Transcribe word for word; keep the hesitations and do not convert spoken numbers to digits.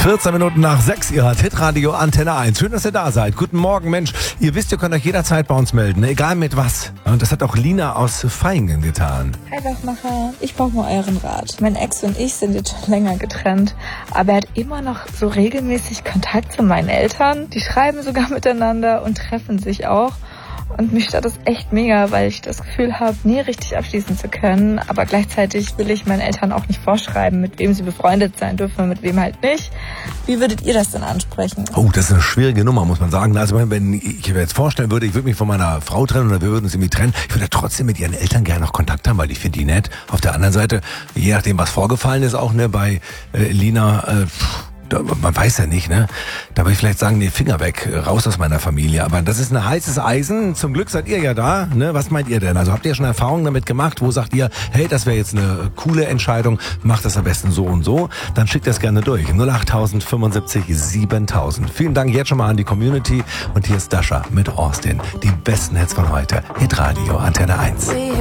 vierzehn Minuten nach sechs, ihr hört Hitradio Antenne eins. Schön, dass ihr da seid. Guten Morgen, Mensch. Ihr wisst, ihr könnt euch jederzeit bei uns melden, egal mit was. Und das hat auch Lina aus Vaihingen getan. Hi Wachmacher, ich brauche mal euren Rat. Mein Ex und ich sind jetzt schon länger getrennt, aber er hat immer noch so regelmäßig Kontakt zu meinen Eltern. Die schreiben sogar miteinander und treffen sich auch. Und mich stört das echt mega, weil ich das Gefühl habe, nie richtig abschließen zu können. Aber gleichzeitig will ich meinen Eltern auch nicht vorschreiben, mit wem sie befreundet sein dürfen und mit wem halt nicht. Wie würdet ihr das denn ansprechen? Oh, das ist eine schwierige Nummer, muss man sagen. Also wenn ich mir jetzt vorstellen würde, ich würde mich von meiner Frau trennen oder wir würden uns irgendwie trennen, ich würde trotzdem mit ihren Eltern gerne noch Kontakt haben, weil ich finde die nett. Auf der anderen Seite, je nachdem, was vorgefallen ist, auch ne, bei äh, Lina, äh, man weiß ja nicht, ne? Da würde ich vielleicht sagen, nee, Finger weg, raus aus meiner Familie. Aber das ist ein heißes Eisen. Zum Glück seid ihr ja da, ne? Was meint ihr denn? Also habt ihr schon Erfahrungen damit gemacht? Wo sagt ihr, hey, das wäre jetzt eine coole Entscheidung, macht das am besten so und so? Dann schickt das gerne durch. null acht fünfundsiebzig siebentausend. Vielen Dank jetzt schon mal an die Community. Und hier ist Dasha mit Austin. Die besten Hits von heute. Hitradio Antenne eins.